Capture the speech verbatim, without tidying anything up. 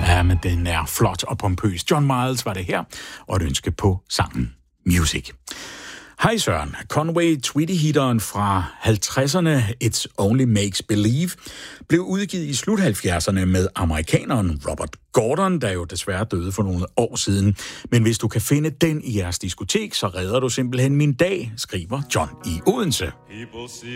Ja, men den er flot og pompøs. John Miles var det her, og et ønske på sangen Music. Hej Søren. Conway Twitty-hitteren fra halvtredserne It's Only Makes Believe blev udgivet i slut halvfjerdserne med amerikaneren Robert Gordon, der jo desværre døde for nogle år siden. Men hvis du kan finde den i jeres diskotek, så redder du simpelthen min dag, skriver John i Odense.